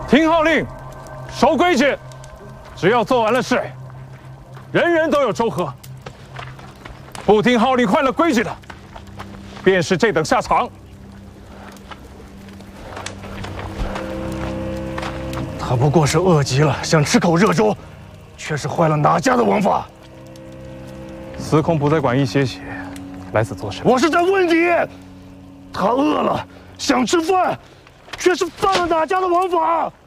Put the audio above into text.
听号令，守规矩。只要做完了事，人人都有粥喝。不听号令、坏了规矩的，便是这等下场。 他不过是饿极了，想吃口热粥，却是坏了哪家的王法？ 司空不再管一些些，来此做甚？ 我是在问你，他饿了，想吃饭，却是犯了哪家的王法？